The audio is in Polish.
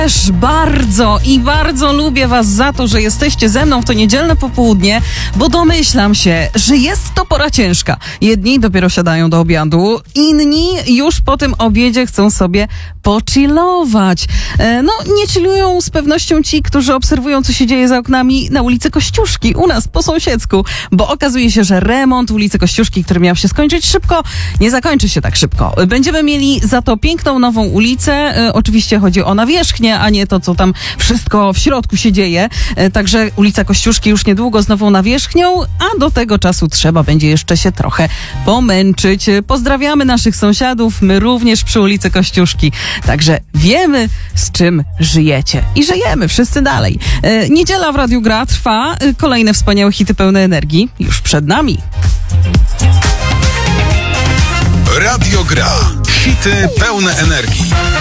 Też bardzo lubię was za to, że jesteście ze mną w to niedzielne popołudnie, bo domyślam się, że jest to pora ciężka. Jedni dopiero siadają do obiadu, inni już po tym obiedzie chcą sobie pochillować. Nie chillują z pewnością ci, którzy obserwują, co się dzieje za oknami na ulicy Kościuszki, u nas po sąsiedzku, bo okazuje się, że remont ulicy Kościuszki, który miał się skończyć szybko, nie zakończy się tak szybko. Będziemy mieli za to piękną nową ulicę. Oczywiście chodzi o nawierzchnię, a nie to, co tam wszystko w środku się dzieje. Także ulica Kościuszki już niedługo z nową nawierzchnią, a do tego czasu trzeba będzie jeszcze się trochę pomęczyć. Pozdrawiamy naszych sąsiadów, my również przy ulicy Kościuszki. Także wiemy, z czym żyjecie. I żyjemy wszyscy dalej. Niedziela w Radiu Gra trwa. Kolejne wspaniałe hity pełne energii już przed nami. Radio Gra. Hity pełne energii.